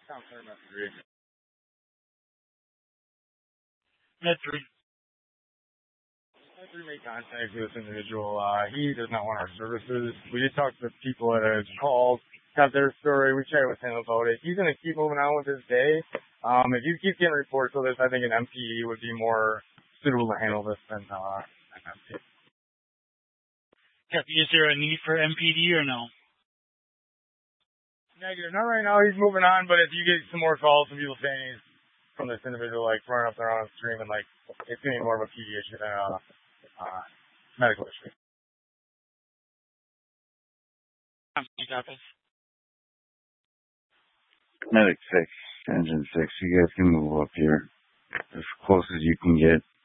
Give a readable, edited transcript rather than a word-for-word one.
Tom Clear, Med 3. Med 3. Med 3 made contact with this individual. He does not want our services. We did talk to the people that had called, got their story. We chatted with him about it. He's going to keep moving on with his day. If you keep getting reports of this, I think an MPE would be more suitable to handle this than an MPE. Is there a need for MPD or no? Negative. Not right now. He's moving on, but if you get some more calls from people saying he's from this individual, like running up there on the stream, and like it's going to be more of a PD issue than a medical issue. Medic 6, Engine 6, you guys can move up here as close as you can get.